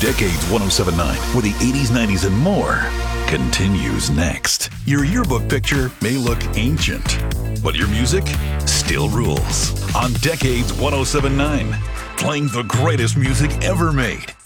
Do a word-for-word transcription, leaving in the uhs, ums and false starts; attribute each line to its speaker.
Speaker 1: Decades one oh seven point nine, where the eighties, nineties, and more continues next. Your yearbook picture may look ancient, but your music still rules. On Decades one oh seven point nine, playing the greatest music ever made.